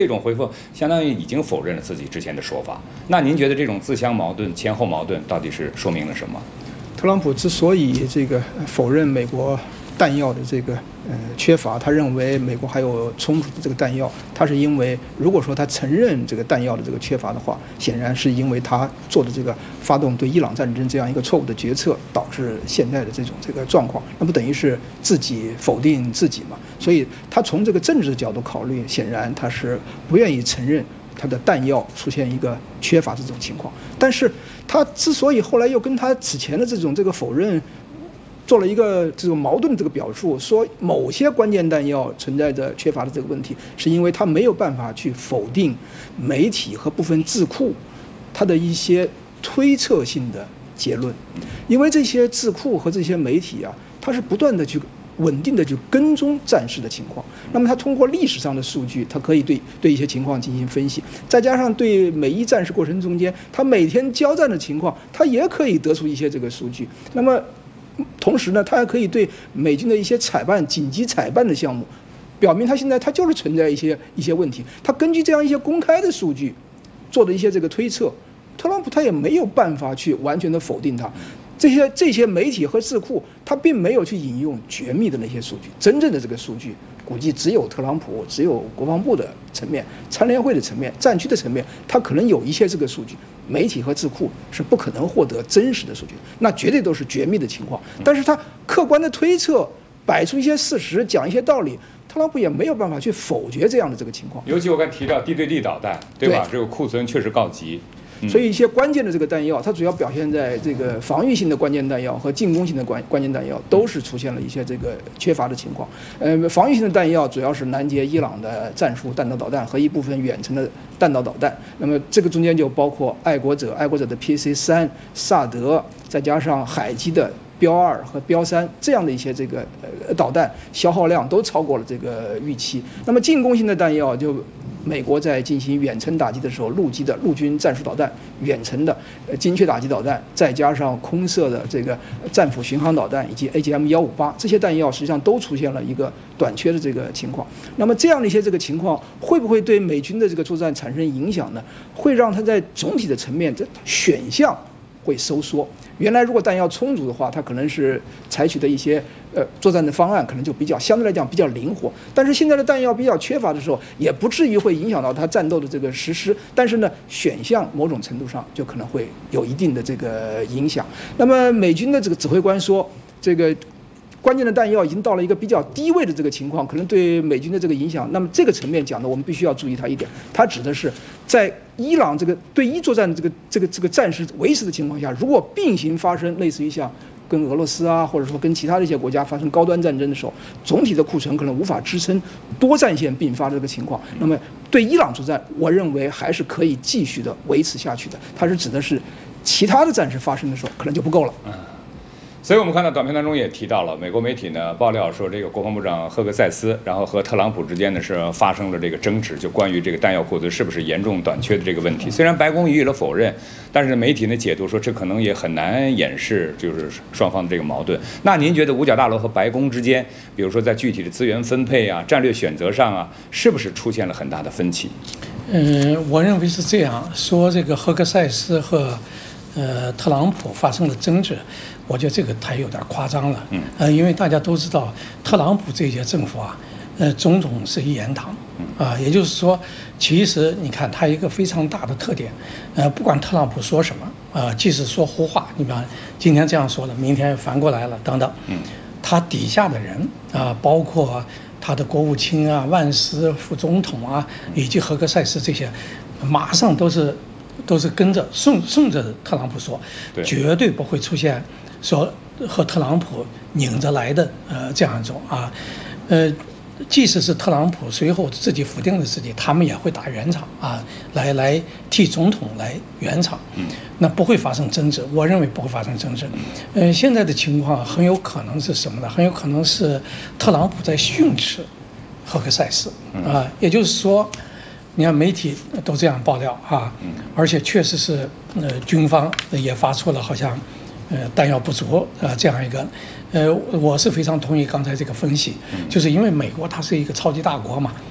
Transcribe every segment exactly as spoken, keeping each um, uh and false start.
这种回复相当于已经否认了自己之前的说法。那您觉得这种自相矛盾、前后矛盾到底是说明了什么？ 特朗普之所以这个否认美国弹药的这个呃缺乏，他认为美国还有充足的这个弹药，他是因为如果说他承认这个弹药的这个缺乏的话，显然是因为他做的这个发动对伊朗战争这样一个错误的决策，导致现在的这种这个状况，那不等于是自己否定自己嘛？所以他从这个政治的角度考虑，显然他是不愿意承认他的弹药出现一个缺乏这种情况。但是他之所以后来又跟他此前的这种这个否认做了一个这种矛盾的这个表述，说某些关键弹药存在着缺乏的这个问题，是因为他没有办法去否定媒体和部分智库他的一些推测性的结论，因为这些智库和这些媒体啊，它是不断的去稳定的去跟踪战事的情况，那么他通过历史上的数据，他可以对对一些情况进行分析，再加上对每一战事过程中间他每天交战的情况，他也可以得出一些这个数据。那么同时呢，他还可以对美军的一些采办紧急采办的项目，表明他现在他就是存在一些一些问题。他根据这样一些公开的数据做的一些这个推测，特朗普他也没有办法去完全的否定它。这些这些媒体和智库，他并没有去引用绝密的那些数据，真正的这个数据，估计只有特朗普、只有国防部的层面、参联会的层面、战区的层面，他可能有一些这个数据，媒体和智库是不可能获得真实的数据，那绝对都是绝密的情况。但是他客观的推测，摆出一些事实，讲一些道理，特朗普也没有办法去否决这样的这个情况。 尤其我刚提到地对地导弹，对吧？对，这个库存确实告急。 所以一些关键的这个弹药，它主要表现在这个防御性的关键弹药和进攻性的关关键弹药都是出现了一些这个缺乏的情况。呃，防御性的弹药主要是拦截伊朗的战术弹道导弹和一部分远程的弹道导弹。那么这个中间就包括爱国者、爱国者的 P C 三、萨德，再加上海基的标二和标三这样的一些这个呃导弹，消耗量都超过了这个预期。那么进攻性的弹药就美国在进行远程打击的时候，陆基的陆军战术导弹、远程的呃精确打击导弹，再加上空射的这个战斧巡航导弹以及 A G M 一五八这些弹药，实际上都出现了一个短缺的这个情况。那么这样的一些这个情况，会不会对美军的这个作战产生影响呢？会让它在总体的层面，这选项会收缩。原来如果弹药充足的话，它可能是采取的一些呃作战的方案可能就比较相对来讲比较灵活，但是现在的弹药比较缺乏的时候，也不至于会影响到它战斗的这个实施，但是呢，选项某种程度上就可能会有一定的这个影响。那么美军的这个指挥官说，这个关键的弹药已经到了一个比较低位的这个情况，可能对美军的这个影响。那么这个层面讲呢，我们必须要注意它一点，它指的是在伊朗这个对伊作战的这个这个这个战事维持的情况下，如果并行发生类似于像跟俄罗斯啊，或者说跟其他的一些国家发生高端战争的时候，总体的库存可能无法支撑多战线并发的这个情况。那么对伊朗作战，我认为还是可以继续的维持下去的。它是指的是其他的战事发生的时候，可能就不够了。 嗯。所以我们看到短片当中也提到了，美国媒体呢爆料说，这个国防部长赫格塞斯，然后和特朗普之间呢是发生了这个争执，就关于这个弹药库存是不是严重短缺的这个问题。虽然白宫予以了否认，但是媒体呢解读说，这可能也很难掩饰就是双方的这个矛盾。那您觉得五角大楼和白宫之间，比如说在具体的资源分配啊、战略选择上啊，是不是出现了很大的分歧？ 嗯，我认为是这样说，这个赫格塞斯和呃特朗普发生了争执。我觉得这个太有点夸张了，嗯，呃，因为大家都知道，特朗普这届政府啊，呃，总统是一言堂，啊，也就是说，其实你看他一个非常大的特点，呃，不管特朗普说什么，啊，即使说胡话，你比方今天这样说了，明天又反过来了，等等，嗯，他底下的人啊，包括他的国务卿啊、万斯副总统啊，以及赫格塞斯这些，马上都是都是跟着顺顺着特朗普说，绝对不会出现说和特朗普拧着来的呃这样一种啊，呃，即使是特朗普随后自己否定了自己，他们也会打圆场啊，来来替总统来圆场，那不会发生争执，我认为不会发生争执。呃，现在的情况很有可能是什么呢？很有可能是特朗普在训斥赫克塞斯啊，也就是说，你看媒体都这样爆料啊，而且确实是呃军方也发出了好像。呃，弹药不足啊、呃，这样一个，呃，我是非常同意刚才这个分析，就是因为美国它是一个超级大国嘛，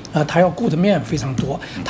呃，他要顾的面非常多。